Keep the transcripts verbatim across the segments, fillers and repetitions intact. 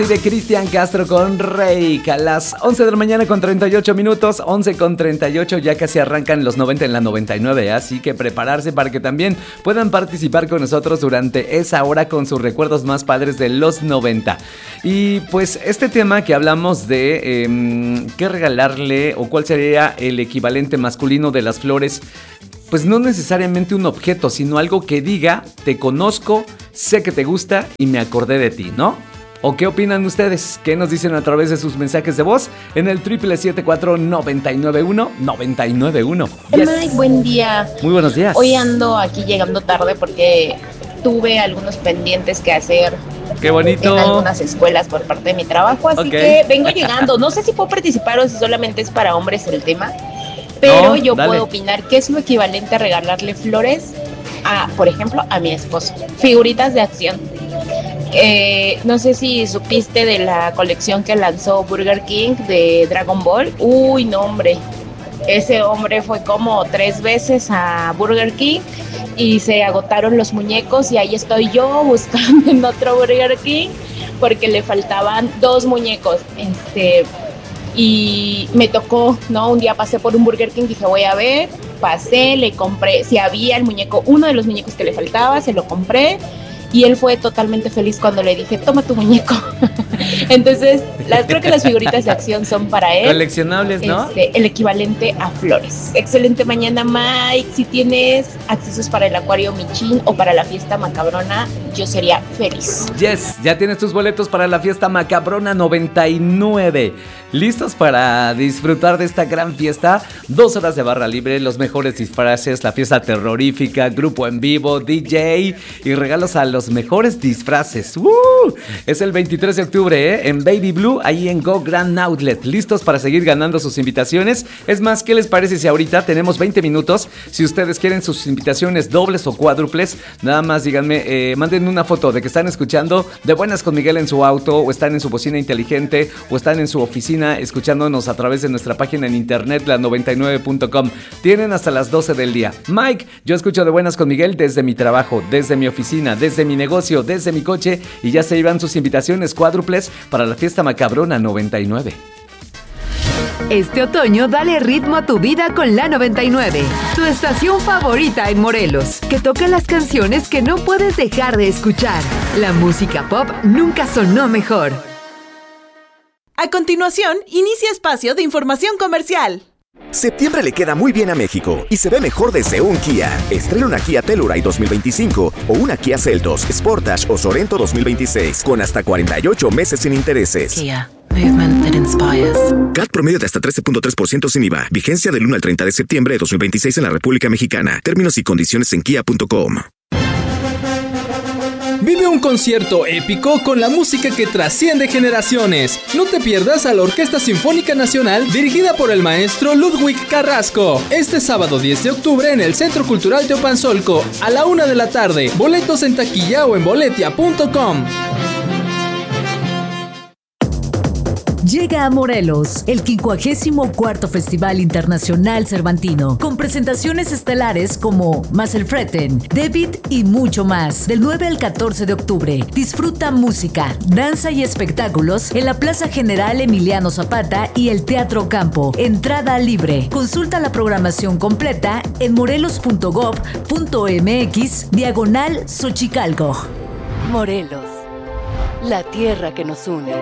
De Cristian Castro con Reik a las once de la mañana con treinta y ocho minutos, once con treinta y ocho, ya casi arrancan los noventa en la noventa y nueve, así que prepararse para que también puedan participar con nosotros durante esa hora con sus recuerdos más padres de los noventa. Y pues este tema que hablamos de eh, qué regalarle o cuál sería el equivalente masculino de las flores, pues no necesariamente un objeto, sino algo que diga, te conozco, sé que te gusta y me acordé de ti, ¿no? ¿O qué opinan ustedes? ¿Qué nos dicen a través de sus mensajes de voz? En el triple siete cuatro nueve nueve uno nueve nueve uno. Yes. Mike, buen día. Muy buenos días. Hoy ando aquí llegando tarde porque tuve algunos pendientes que hacer. ¡Qué bonito! En algunas escuelas por parte de mi trabajo, así okay. que vengo llegando. No sé si puedo participar o si solamente es para hombres el tema, pero no, yo dale. Puedo opinar que es lo equivalente a regalarle flores a, por ejemplo, a mi esposo. Figuritas de acción. Eh, no sé si supiste de la colección que lanzó Burger King de Dragon Ball. Uy, no, hombre. Ese hombre fue como tres veces a Burger King y se agotaron los muñecos y ahí estoy yo buscando en otro Burger King porque le faltaban dos muñecos. Este, y me tocó, ¿no? Un día pasé por un Burger King, dije voy a ver, pasé, le compré, si había el muñeco, uno de los muñecos que le faltaba, se lo compré. Y él fue totalmente feliz cuando le dije, toma tu muñeco. Entonces, las, creo que las figuritas de acción son para él. Coleccionables, ¿no? Este, el equivalente a flores. Excelente mañana, Mike. Si tienes accesos para el Acuario Michin o para la fiesta macabrona, yo sería feliz. Yes, ya tienes tus boletos para la fiesta macabrona noventa y nueve. ¿Listos para disfrutar de esta gran fiesta? Dos horas de barra libre, los mejores disfraces, la fiesta terrorífica, grupo en vivo, D J y regalos a los mejores disfraces. ¡Uh! Es el veintitrés de octubre, ¿eh? En Baby Blue, ahí en Go Grand Outlet. ¿Listos para seguir ganando sus invitaciones? Es más, ¿qué les parece si ahorita tenemos veinte minutos? Si ustedes quieren sus invitaciones dobles o cuádruples, nada más díganme, eh, manden una foto de que están escuchando De Buenas con Miguel en su auto, o están en su bocina inteligente, o están en su oficina escuchándonos a través de nuestra página en internet, la noventa y nueve punto com. Tienen hasta las doce del día. Mike, yo escucho De Buenas con Miguel desde mi trabajo, desde mi oficina, desde mi negocio, desde mi coche, y ya se iban sus invitaciones cuádruples para la fiesta macabrona noventa y nueve. Este otoño dale ritmo a tu vida con la noventa y nueve, tu estación favorita en Morelos, que toca las canciones que no puedes dejar de escuchar. La música pop nunca sonó mejor. A continuación, inicia espacio de información comercial. Septiembre le queda muy bien a México y se ve mejor desde un Kia. Estrena una Kia Telluride dos mil veinticinco o una Kia Seltos, Sportage o Sorento dos mil veintiséis con hasta cuarenta y ocho meses sin intereses. Kia. Movement that inspires. C A T promedio de hasta trece punto tres por ciento sin I V A. Vigencia del uno al treinta de septiembre de dos mil veintiséis en la República Mexicana. Términos y condiciones en kia punto com. Vive un concierto épico con la música que trasciende generaciones. No te pierdas a la Orquesta Sinfónica Nacional dirigida por el maestro Ludwig Carrasco. Este sábado diez de octubre en el Centro Cultural Teopanzolco a la una de la tarde. Boletos en taquilla o en boletia punto com. Llega a Morelos el quincuagésimo cuarto Festival Internacional Cervantino, con presentaciones estelares como Maselfreten, David y mucho más. Del nueve al catorce de octubre, disfruta música, danza y espectáculos en la Plaza General Emiliano Zapata y el Teatro Campo. Entrada libre. Consulta la programación completa en morelos punto gob punto mx diagonal Xochicalco. Morelos, la tierra que nos une.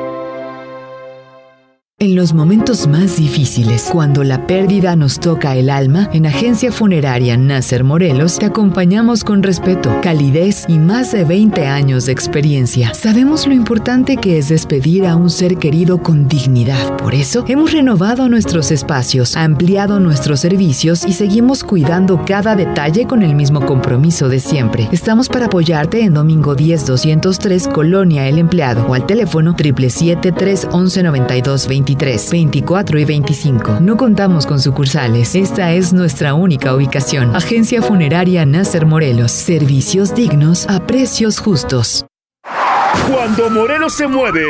En los momentos más difíciles, cuando la pérdida nos toca el alma, en Agencia Funeraria Nasser Morelos te acompañamos con respeto, calidez y más de veinte años de experiencia. Sabemos lo importante que es despedir a un ser querido con dignidad. Por eso, hemos renovado nuestros espacios, ampliado nuestros servicios y seguimos cuidando cada detalle con el mismo compromiso de siempre. Estamos para apoyarte en Domingo diez doscientos tres, Colonia El Empleado, o al teléfono siete siete siete, tres once, noventa y dos, veintitrés, veinticuatro y veinticinco. No contamos con sucursales. Esta es nuestra única ubicación. Agencia Funeraria Nasser Morelos. Servicios dignos a precios justos. Cuando Morelos se mueve,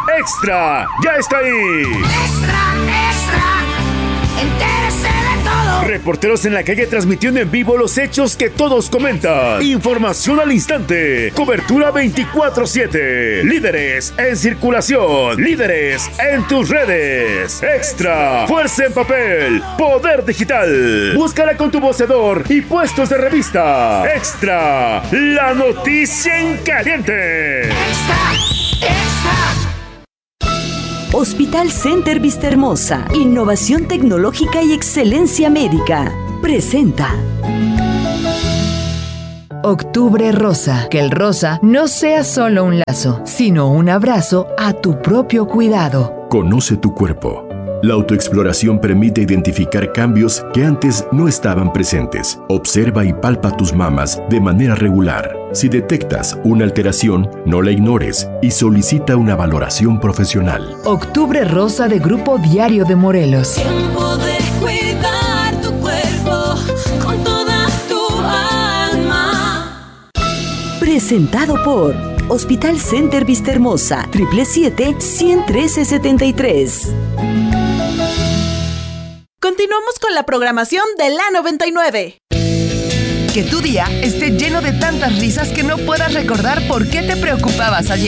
Extra ya está ahí. Extra, extra, entérese de todo. Reporteros en la calle transmitiendo en vivo los hechos que todos comentan. Información al instante. Cobertura veinticuatro siete. Líderes en circulación. Líderes en tus redes. Extra. Fuerza en papel. Poder digital. Búscala con tu vocedor y puestos de revista. Extra. La noticia en caliente. Extra. Extra. Hospital Center Vistahermosa, innovación tecnológica y excelencia médica. Presenta Octubre Rosa. Que el rosa no sea solo un lazo, sino un abrazo a tu propio cuidado. Conoce tu cuerpo. La autoexploración permite identificar cambios que antes no estaban presentes. Observa y palpa tus mamas de manera regular. Si detectas una alteración, no la ignores y solicita una valoración profesional. Octubre Rosa de Grupo Diario de Morelos. Tiempo de cuidar tu cuerpo con toda tu alma. Presentado por Hospital Center Vistahermosa, siete siete siete, uno tres siete tres. Continuamos con la programación de la noventa y nueve. Que tu día esté lleno de tantas risas que no puedas recordar por qué te preocupabas ayer.